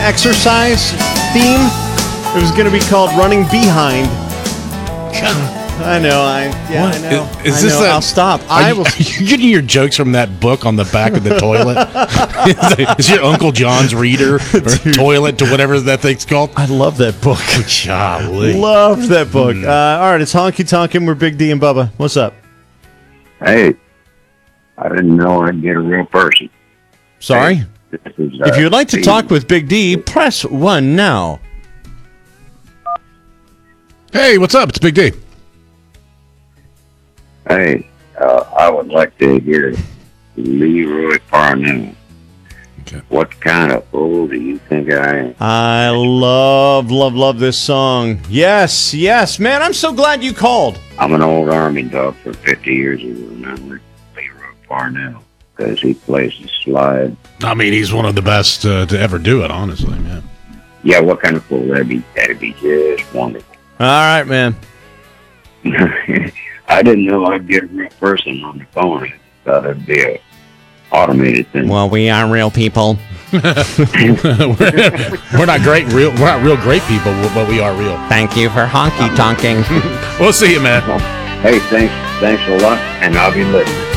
exercise theme. It was going to be called Running Behind. I know. I know. Is this I'll stop. I will. Are you getting your jokes from that book on the back of the toilet? Is your Uncle John's reader or toilet to whatever that thing's called? I love that book. Golly. Love that book. All right, it's Honky Tonkin'. We're Big D and Bubba. What's up? Hey, I didn't know I'd get a real person. Sorry? Hey, this is, If you'd like to Steve. talk with Big D, press 1 now. Hey, what's up? It's Big D. Hey, I would like to hear Leroy Parnell. Okay. What kind of fool do you think I am? I love this song. Yes, man, I'm so glad you called. I'm an old Army dog for 50 years ago, and I'm with Leroy Parnell because he plays the slide. I mean, he's one of the best to ever do it, honestly, man. Yeah, what kind of fool? That'd be just wonderful. All right, man. I didn't know I'd get a real person on the phone. I thought it'd be a automated thing. Well, we are real people. We're not real great people, but we are real. Thank you for honky tonking. We'll see you, man. Hey, thanks a lot, and I'll be listening.